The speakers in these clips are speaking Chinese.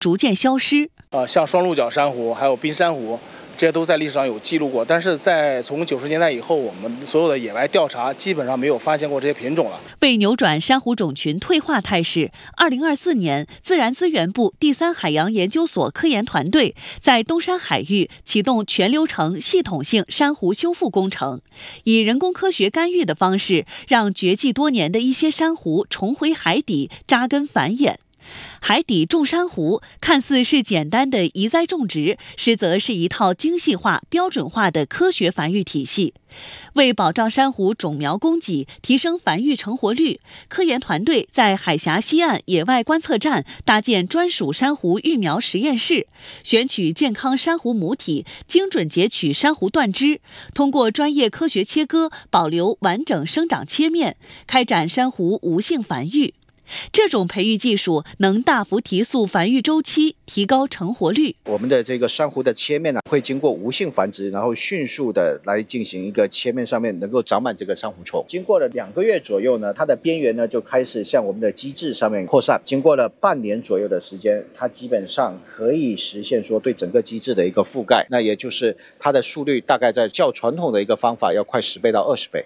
逐渐消失。 像双鹿角珊瑚还有冰珊瑚，这些都在历史上有记录过，但是从90年代以后，我们所有的野外调查基本上没有发现过这些品种了。 为扭转珊瑚种群退化态势，2024年，自然资源部第3海洋研究所科研团队在东山海域启动全流程系统性珊瑚修复工程，以人工科学干预的方式，让绝迹多年的一些珊瑚重回海底扎根繁衍。海底种珊瑚看似是简单的移栽种植，实则是一套精细化、标准化的科学繁育体系。为保障珊瑚种苗供给，提升繁育成活率，科研团队在海峡西岸野外观测站搭建专属珊瑚育苗实验室，选取健康珊瑚母体，精准截取珊瑚断枝，通过专业科学切割，保留完整生长切面，开展珊瑚无性繁育。这种培育技术能大幅提速繁育周期，提高成活率。 我们的这个珊瑚的切面呢，会经过无性繁殖，然后迅速的来进行一个切面上面能够长满这个珊瑚虫。经过了2个月左右呢，它的边缘呢就开始向我们的基质上面扩散。经过了半年左右的时间，它基本上可以实现说对整个基质的一个覆盖。那也就是它的速率大概在较传统的一个方法要快10倍到20倍。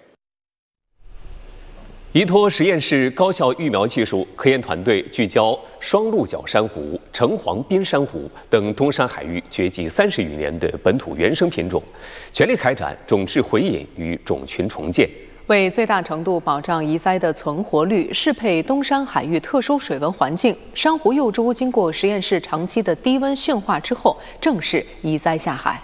依托实验室高效育苗技术，科研团队聚焦双鹿角珊瑚、橙黄滨珊瑚等东山海域绝迹30余年的本土原生品种，全力开展种质回引与种群重建。 为最大程度保障移栽的存活率，适配东山海域特殊水文环境，珊瑚幼株经过实验室长期的低温驯化之后，正式移栽下海。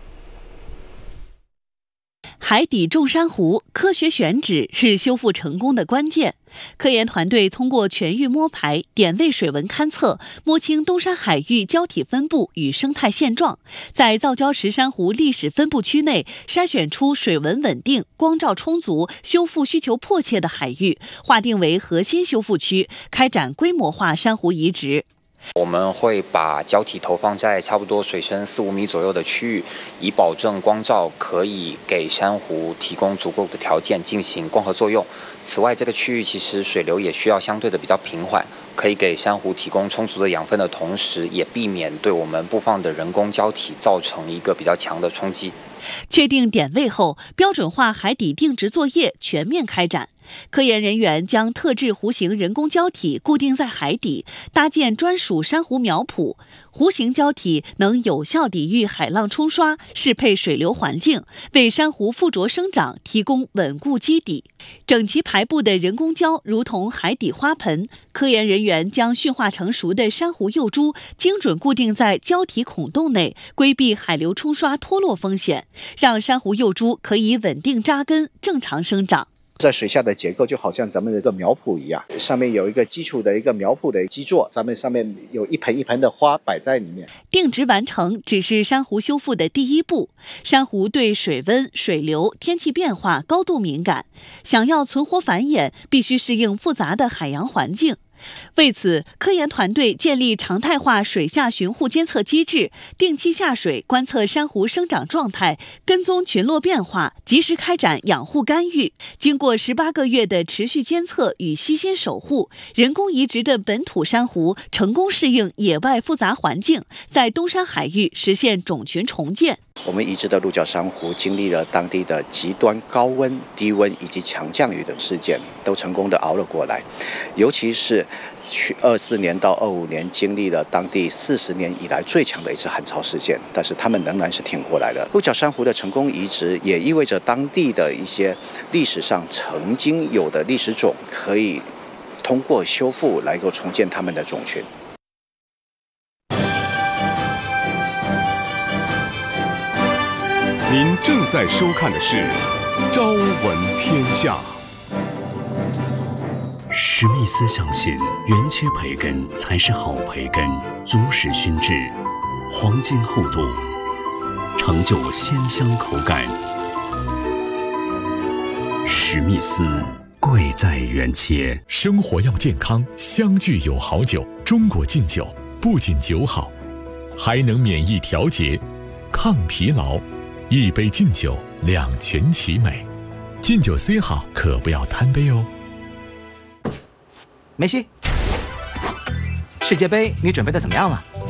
海底种珊瑚，科学选址是修复成功的关键。科研团队通过全域摸排、点位水文勘测，摸清东山海域胶体分布与生态现状，在造礁石珊瑚历史分布区内筛选出水文稳定、光照充足、修复需求迫切的海域，划定为核心修复区，开展规模化珊瑚移植。 我们会把胶体投放在差不多水深4-5米左右的区域，以保证光照可以给珊瑚提供足够的条件进行光合作用。此外，这个区域其实水流也需要相对的比较平缓，可以给珊瑚提供充足的养分的同时，也避免对我们布放的人工胶体造成一个比较强的冲击。 确定点位后，标准化海底定植作业全面开展。科研人员将特制弧形人工胶体固定在海底，搭建专属珊瑚苗圃。弧形胶体能有效抵御海浪冲刷，适配水流环境，为珊瑚附着生长提供稳固基底。整齐排布的人工胶如同海底花盆，科研人员将驯化成熟的珊瑚幼株精准固定在胶体孔洞内，规避海流冲刷脱落风险，让珊瑚幼株可以稳定扎根，正常生长。 在水下的结构就好像咱们的一个苗圃一样，上面有一个基础的一个苗圃的基座，咱们上面有一盆一盆的花摆在里面。 定植完成只是珊瑚修复的第一步，珊瑚对水温、水流、天气变化高度敏感，想要存活繁衍，必须适应复杂的海洋环境。为此，科研团队建立常态化水下巡护监测机制，定期下水观测珊瑚生长状态，跟踪群落变化，及时开展养护干预。经过18个月的持续监测与悉心守护，人工移植的本土珊瑚成功适应野外复杂环境，在东山海域实现种群重建。 我们移植的鹿角珊瑚经历了当地的极端高温、低温以及强降雨等事件，都成功的熬了过来。尤其是24年到25年经历了当地40年以来最强的一次寒潮事件，但是他们仍然是挺过来了。鹿角珊瑚的成功移植也意味着当地的一些历史上曾经有的历史种可以通过修复来够重建他们的种群。 您正在收看的是《朝闻天下》。 史密斯相信，原切培根才是好培根，足使熏制，黄金厚度，成就鲜香口感。史密斯贵在原切。 生活要健康，相聚有好酒。中国劲酒不仅酒好，还能免疫调节、抗疲劳。一杯劲酒，两全其美。劲酒虽好，可不要贪杯哦。 梅西，世界杯你准备的怎么样了？